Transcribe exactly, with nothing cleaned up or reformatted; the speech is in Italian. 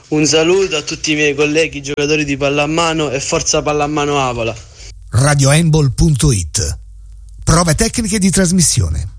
Un saluto a tutti i miei colleghi giocatori di pallamano e forza pallamano Avola. radiohandball punto it. Prove tecniche di trasmissione.